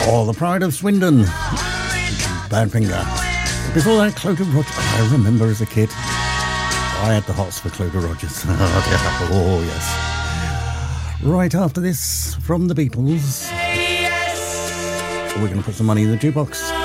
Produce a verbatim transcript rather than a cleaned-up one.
Oh, the Pride of Swindon. Badfinger. Before that, Cloder Rogers. I remember as a kid, I had the hots for Cloder Rogers. Oh, yes. Right after this, from the Beatles, we're going to put some money in the jukebox.